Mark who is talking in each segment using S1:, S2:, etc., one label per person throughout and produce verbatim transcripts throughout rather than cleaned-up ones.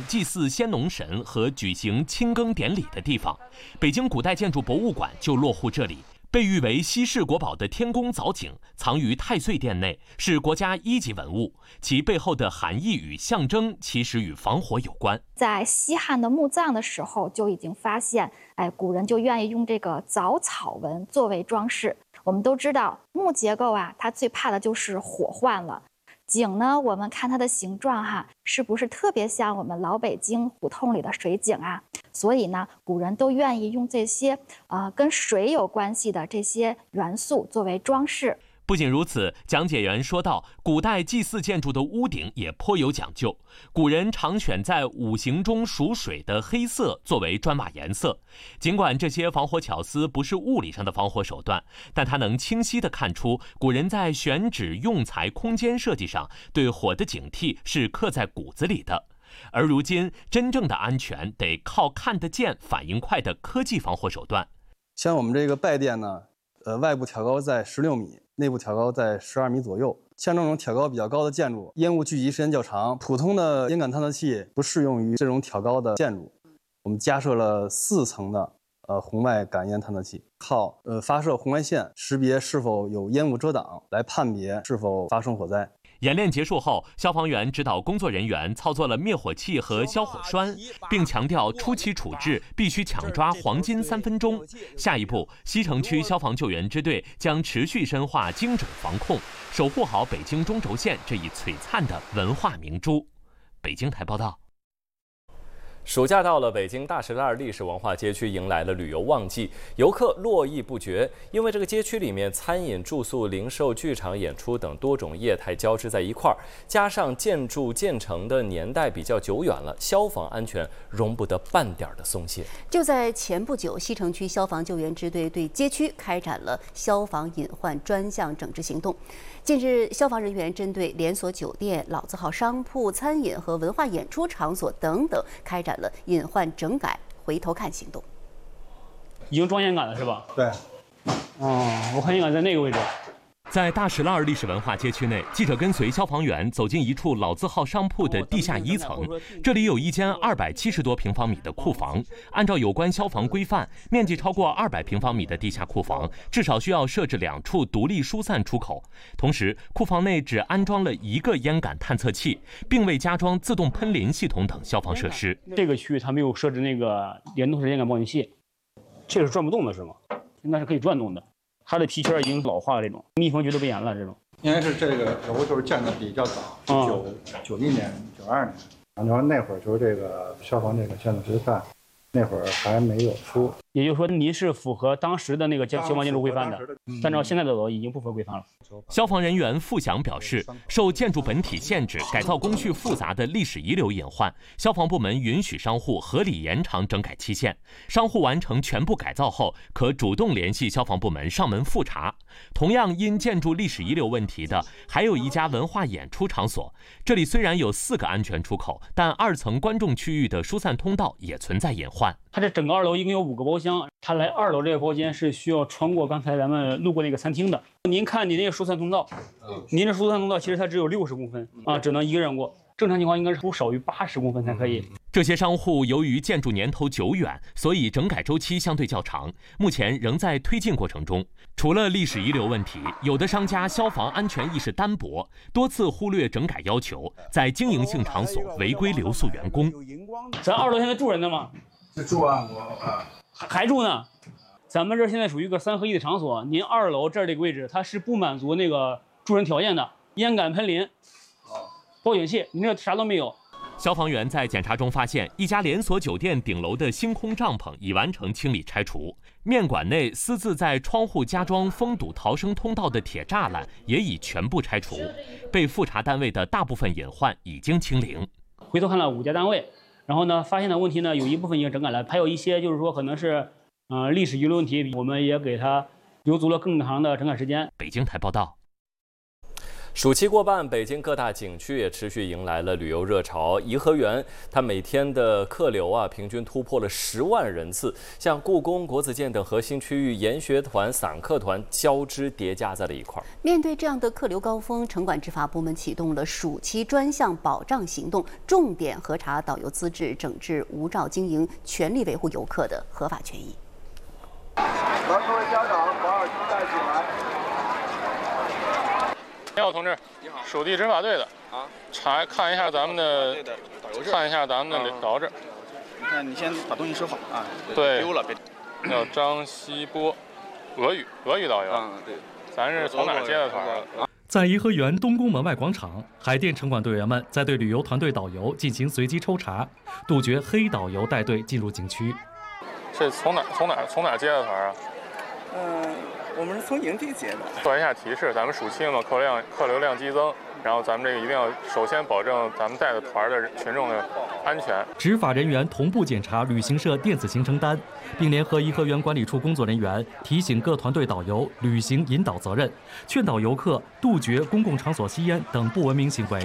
S1: 祭祀先农神和举行清耕典礼的地方。北京古代建筑博物馆就落户这里。被誉为西市国宝的天宫藻井藏于太岁殿内，是国家一级文物。其背后的含义与象征其实与防火有关。
S2: 在西汉的墓葬的时候就已经发现，哎，古人就愿意用这个藻草纹作为装饰。我们都知道木结构啊，它最怕的就是火患了。井呢，我们看它的形状哈，是不是特别像我们老北京胡同里的水井啊？所以呢，古人都愿意用这些呃跟水有关系的这些元素作为装饰。
S1: 不仅如此，讲解员说到，古代祭祀建筑的屋顶也颇有讲究。古人常选在五行中属水的黑色作为砖瓦颜色。尽管这些防火巧思不是物理上的防火手段，但它能清晰地看出古人在选址用材、空间设计上对火的警惕是刻在骨子里的。而如今，真正的安全得靠看得见、反应快的科技防火手段。
S3: 像我们这个拜殿呢，呃，外部挑高在十六米，内部挑高在十二米左右。像这种挑高比较高的建筑，烟雾聚集时间较长，普通的烟感探测器不适用于这种挑高的建筑。我们加设了四层的呃红外感烟探测器，靠呃发射红外线识别是否有烟雾遮挡，来判别是否发生火灾。
S1: 演练结束后，消防员指导工作人员操作了灭火器和消火栓，并强调初期处置必须抢抓黄金三分钟。下一步，西城区消防救援支队将持续深化精准防控，守护好北京中轴线这一璀璨的文化明珠。北京台报道。
S4: 暑假到了，北京大石栏历史文化街区迎来了旅游旺季，游客络绎不绝。因为这个街区里面餐饮、住宿、零售、剧场、演出等多种业态交织在一块儿，加上建筑建成的年代比较久远了，消防安全容不得半点的松懈。
S5: 就在前不久，西城区消防救援支队对街区开展了消防隐患专项整治行动。近日，消防人员针对连锁酒店、老字号商铺、餐饮和文化演出场所等等开展了隐患整改回头看行动。
S6: 已经装烟杆了是吧？
S3: 对。
S6: 哦，我看烟杆在那个位置。
S1: 在大石栏历史文化街区内，记者跟随消防员走进一处老字号商铺的地下一层。这里有一间二百七十多平方米的库房。按照有关消防规范，面积超过二百平方米的地下库房至少需要设置两处独立疏散出口。同时，库房内只安装了一个烟感探测器，并未加装自动喷淋系统等消防设施。
S6: 这个区域它没有设置那个联动式烟感报警器，这个是转不动的是吗？应该是可以转动的。它的皮圈已经老化了，这种密封绝对不严了。这种
S7: 应该是这个楼就是建的比较早，九九一年、九二年，然后那会儿就是这个消防这个建筑规范，那会儿还没有出。
S6: 也就是说，您是符合当时的那个消防建筑规范的，按照现在的楼已经不符合规范了。
S1: 消防人员付翔表示，受建筑本体限制、改造工序复杂的历史遗留隐患，消防部门允许商户合理延长整改期限。商户完成全部改造后，可主动联系消防部门上门复查。同样因建筑历史遗留问题的，还有一家文化演出场所。这里虽然有四个安全出口，但二层观众区域的疏散通道也存在隐患。
S6: 它这整个二楼一共有五个包厢，它来二楼这个包间是需要穿过刚才咱们路过那个餐厅的。您看你那个疏散通道，您这疏散通道其实它只有六十公分啊，只能一个人过。正常情况应该是不少于八十公分才可以。
S1: 这些商户由于建筑年头久远，所以整改周期相对较长，目前仍在推进过程中。除了历史遗留问题，有的商家消防安全意识单薄，多次忽略整改要求，在经营性场所违规留宿员工。
S6: 咱二楼现在住人呢吗？
S7: 住啊，我啊
S6: 还还住呢。咱们这现在属于一个三合一的场所，您二楼这儿这个位置它是不满足那个住人条件的，烟感喷淋、报警器，您这啥都没有。
S1: 消防员在检查中发现，一家连锁酒店顶楼的星空帐篷已完成清理拆除，面馆内私自在窗户加装封堵逃生通道的铁栅栏也已全部拆除，被复查单位的大部分隐患已经清零。
S6: 回头看了五家单位，然后呢，发现的问题呢，有一部分已经整改了，还有一些就是说可能是，呃，历史遗留问题，我们也给它留足了更长的整改时间。
S1: 北京台报道。
S4: 暑期过半，北京各大景区也持续迎来了旅游热潮。颐和园它每天的客流啊，平均突破了十万人次。像故宫、国子监等核心区域，研学团、散客团交织叠加在了一块儿。
S5: 面对这样的客流高峰，城管执法部门启动了暑期专项保障行动，重点核查导游资质，整治无照经营，全力维护游客的合法权益。
S8: 把各位家长把耳机戴起来。
S9: 你好，同志，你好，属地执法队的啊，查看一下咱们的
S8: 导游证，
S9: 看一下咱们的导游证。
S8: 你看，你先把东西收好啊。
S9: 对，
S8: 丢了别。
S9: 叫张希波，俄语俄语导游。
S8: 啊，对。
S9: 咱是从哪儿接的团啊？
S10: 在颐和园东宫门外广场，海淀城管队员们在对旅游团队导游进行随机抽查，杜绝黑导游带队进入景区。
S9: 这从哪从哪从哪接的团啊？
S11: 嗯、呃，我们是从营地接的。
S9: 做一下提示，咱们暑期嘛，客流量客流量激增，然后咱们这个一定要首先保证咱们带的团的群众的安全。
S10: 执法人员同步检查旅行社电子行程单，并联合颐和园管理处工作人员提醒各团队导游履行引导责任，劝导游客杜绝公共场所吸烟等不文明行为。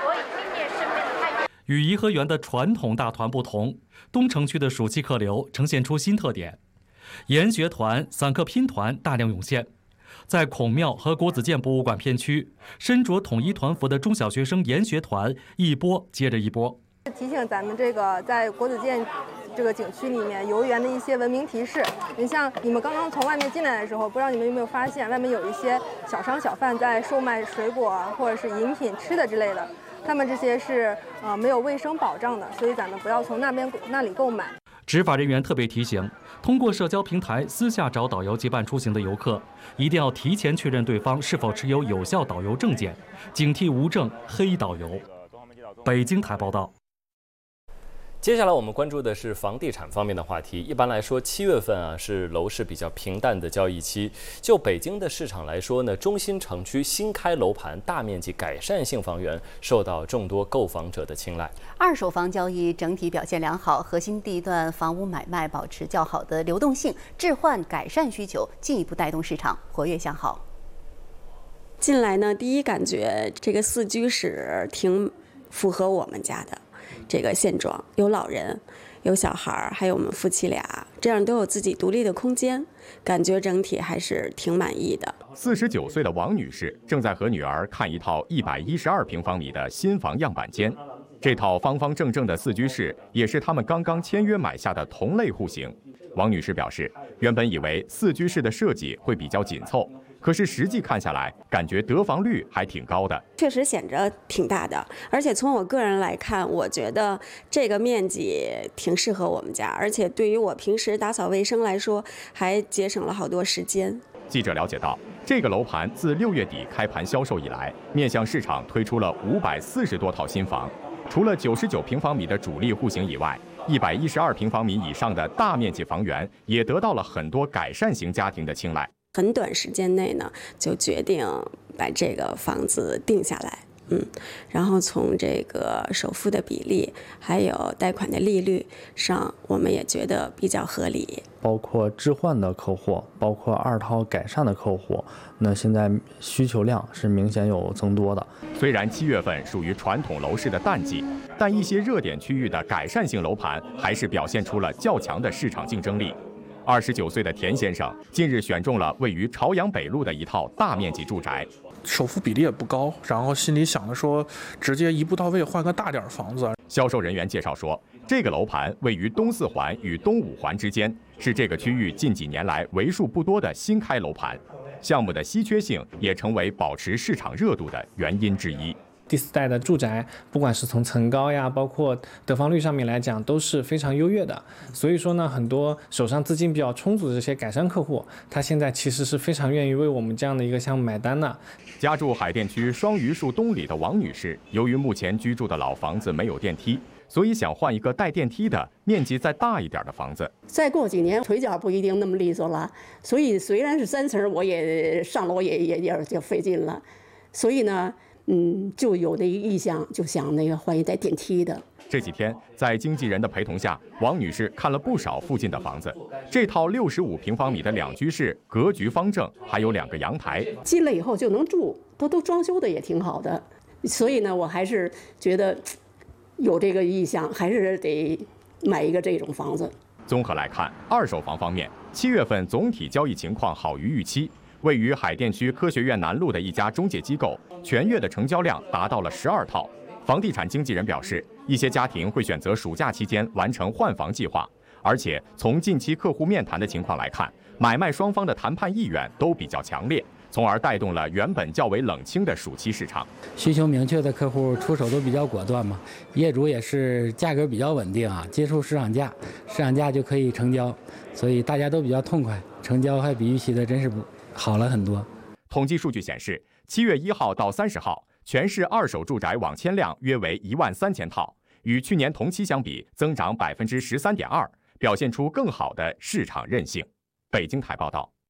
S10: 与颐和园的传统大团不同，东城区的暑期客流呈现出新特点。研学团、散客拼团大量涌现，在孔庙和国子监博物馆片区，身着统一团服的中小学生研学团一波接着一波。
S12: 提醒咱们这个在国子监这个景区里面游园的一些文明提示。你像你们刚刚从外面进来的时候，不知道你们有没有发现，外面有一些小商小贩在售卖水果或者是饮品、吃的之类的，他们这些是呃没有卫生保障的，所以咱们不要从那边那里购买。
S10: 执法人员特别提醒，通过社交平台私下找导游结伴出行的游客，一定要提前确认对方是否持有有效导游证件，警惕无证黑导游。北京台报道。
S4: 接下来我们关注的是房地产方面的话题。一般来说，七月份啊是楼市比较平淡的交易期。就北京的市场来说呢，中心城区新开楼盘、大面积改善性房源受到众多购房者的青睐。
S5: 二手房交易整体表现良好，核心地段房屋买卖保持较好的流动性，置换改善需求进一步带动市场活跃向好。
S13: 进来呢，第一感觉这个四居室挺符合我们家的。这个现状，有老人，有小孩，还有我们夫妻俩，这样都有自己独立的空间，感觉整体还是挺满意的。
S14: 四十九岁的王女士正在和女儿看一套一百一十二平方米的新房样板间，这套方方正正的四居室也是他们刚刚签约买下的同类户型。王女士表示，原本以为四居室的设计会比较紧凑，可是实际看下来，感觉得房率还挺高的。
S13: 确实显着挺大的，而且从我个人来看，我觉得这个面积挺适合我们家，而且对于我平时打扫卫生来说，还节省了好多时间。
S14: 记者了解到，这个楼盘自六月底开盘销售以来，面向市场推出了五百四十多套新房，除了九十九平方米的主力户型以外，一百一十二平方米以上的大面积房源也得到了很多改善型家庭的青睐。
S13: 很短时间内呢，就决定把这个房子定下来，嗯，然后从这个首付的比例，还有贷款的利率上，我们也觉得比较合理。
S15: 包括置换的客户，包括二套改善的客户，那现在需求量是明显有增多的。
S14: 虽然七月份属于传统楼市的淡季，但一些热点区域的改善性楼盘还是表现出了较强的市场竞争力。二十九岁的田先生近日选中了位于朝阳北路的一套大面积住宅，
S16: 首付比例也不高，然后心里想着说直接一步到位换个大点房子。
S14: 销售人员介绍说，这个楼盘位于东四环与东五环之间，是这个区域近几年来为数不多的新开楼盘，项目的稀缺性也成为保持市场热度的原因之一。
S17: 第四代的住宅，不管是从层高呀，包括得房率上面来讲，都是非常优越的。所以说呢，很多手上资金比较充足的这些改善客户，他现在其实是非常愿意为我们这样的一个项目买单的。
S14: 家住海淀区双榆树东里的王女士，由于目前居住的老房子没有电梯，所以想换一个带电梯的、面积再大一点的房子。
S18: 再过几年，腿脚不一定那么利索了，所以虽然是三层，我也上楼也也也就费劲了。所以呢。嗯，就有那个意向，就想那个换一带电梯的。
S14: 这几天，在经纪人的陪同下，王女士看了不少附近的房子。这套六十五平方米的两居室，格局方正，还有两个阳台。
S18: 进来以后就能住，都都装修的也挺好的。所以呢，我还是觉得有这个意向，还是得买一个这种房子。
S14: 综合来看，二手房方面，七月份总体交易情况好于预期。位于海淀区科学院南路的一家中介机构，全月的成交量达到了十二套。房地产经纪人表示，一些家庭会选择暑假期间完成换房计划，而且从近期客户面谈的情况来看，买卖双方的谈判意愿都比较强烈，从而带动了原本较为冷清的暑期市场。
S19: 需求明确的客户出手都比较果断嘛，业主也是价格比较稳定啊，接触市场价，市场价就可以成交，所以大家都比较痛快，成交还比预期的真是不好了很多。
S14: 统计数据显示，七月一号到三十号。全市二手住宅网签量约为一万三千套，与去年同期相比增长百分之十三点二，表现出更好的市场韧性。北京台报道。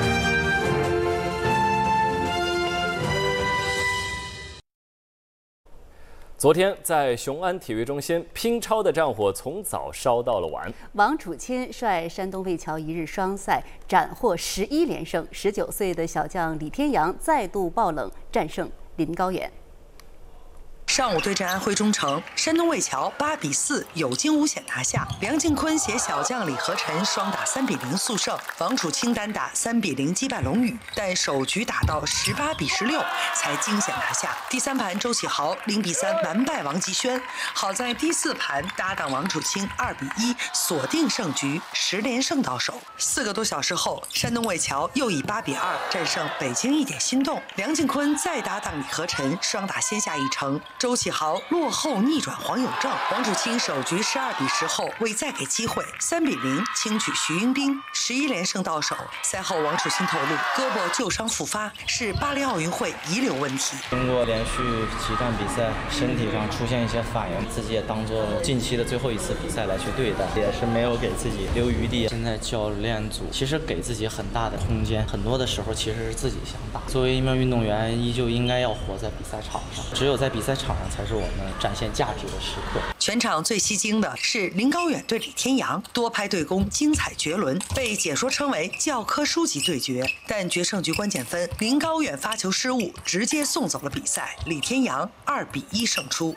S4: 昨天在雄安体育中心，乒超的战火从早烧到了晚。
S5: 王楚钦率山东魏桥一日双赛斩获十一连胜，十九岁的小将李天阳再度爆冷战胜林高远。
S20: 上午对阵安徽中诚，山东魏桥八比四有惊无险拿下。梁靖昆携小将李和晨双打三比零速胜，王楚钦单打三比零击败龙宇，但首局打到十八比十六才惊险拿下。第三盘周启豪零比三完败王吉轩，好在第四盘搭档王楚钦二比一锁定胜局，十连胜到手。四个多小时后，山东魏桥又以八比二战胜北京一点心动，梁靖昆再搭档李和晨双打先下一城。周启豪落后逆转黄永正，王楚钦首局十二比十后未再给机会，三比零轻取徐英斌，十一连胜到手。赛后王楚钦透露，胳膊旧伤复发是巴黎奥运会遗留问题。
S21: 经过连续几场比赛，身体上出现一些反应，自己也当做近期的最后一次比赛来去对待，也是没有给自己留余地。现在教练组其实给自己很大的空间，很多的时候其实是自己想打。作为一名运动员，依旧应该要活在比赛场上，只有在比赛场上才是我们展现价值的时刻。
S20: 全场最吸睛的是林高远对李天阳，多拍对攻，精彩绝伦，被解说称为教科书级对决。但决胜局关键分，林高远发球失误，直接送走了比赛，李天阳二比一胜出。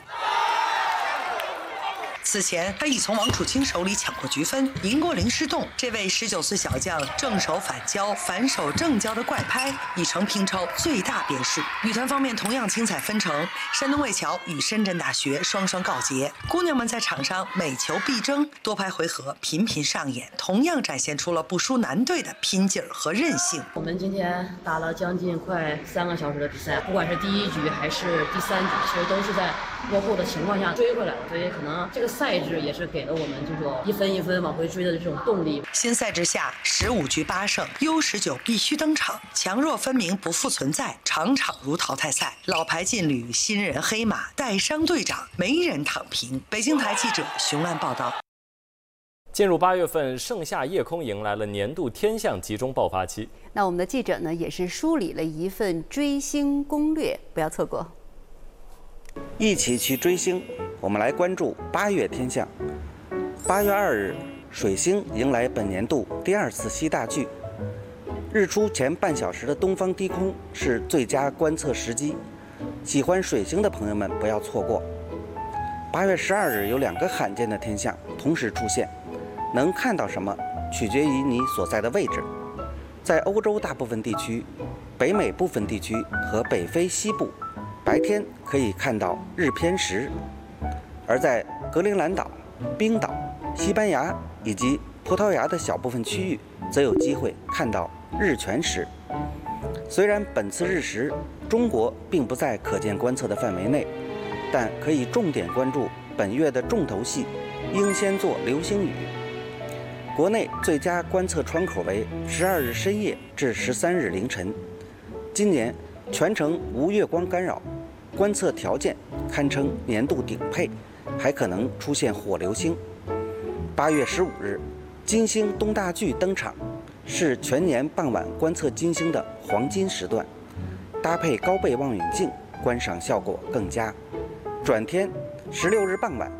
S20: 此前，他已从王楚钦手里抢过局分，赢过林诗栋。这位十九岁小将正手反交、反手正交的怪拍，已成乒超最大变数。女团方面同样精彩纷呈，山东魏桥与深圳大学双双告捷，姑娘们在场上每球必争，多拍回合频频上演，同样展现出了不输男队的拼劲儿和韧性。
S22: 我们今天打了将近快三个小时的比赛，不管是第一局还是第三局，其实都是在落后的情况下追回来的，所以可能这个赛制也是给了我们这种一分一分往回追的这种动力。
S20: 新赛制下，十五局八胜 U 十九 必须登场，强弱分明不复存在，场场如淘汰赛。老牌劲旅，新人黑马，带伤队长，没人躺平。北京台记者熊安报道。
S4: 进入八月份，盛夏夜空迎来了年度天象集中爆发期。
S5: 那我们的记者呢，也是梳理了一份追星攻略，不要错过。
S23: 一起去追星，我们来关注八月天象。八月二日，水星迎来本年度第二次西大距，日出前半小时的东方低空是最佳观测时机，喜欢水星的朋友们不要错过。八月十二日有两个罕见的天象同时出现，能看到什么取决于你所在的位置。在欧洲大部分地区、北美部分地区和北非西部，白天可以看到日偏食，而在格陵兰岛、冰岛、西班牙以及葡萄牙的小部分区域，则有机会看到日全食。虽然本次日食中国并不在可见观测的范围内，但可以重点关注本月的重头戏英仙座流星雨。国内最佳观测窗口为十二日深夜至十三日凌晨。今年全程无月光干扰，观测条件堪称年度顶配，还可能出现火流星。八月十五日，金星东大距登场，是全年傍晚观测金星的黄金时段，搭配高倍望远镜，观赏效果更佳。转天，十六日傍晚，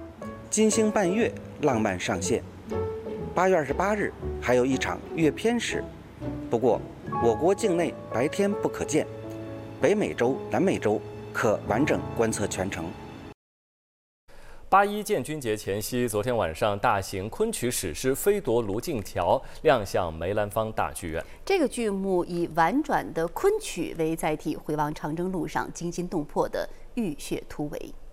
S23: 金星伴月浪漫上线。八月二十八日还有一场月偏食，不过我国境内白天不可见，北美洲、南美洲可完整观测全程。
S4: 八一建军节前夕，昨天晚上，大型昆曲史诗《飞夺泸靖桥》亮相梅兰芳大剧院。
S5: 这个剧目以婉转的昆曲为载体，回望长征路上惊心动魄的浴血突围。